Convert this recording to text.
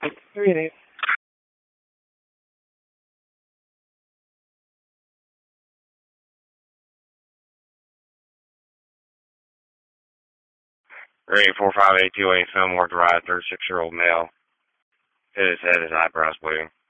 3 and 8. Ready 45828 Fillmore Drive, 36-year-old male. Hit his head, his eyebrows bleeding.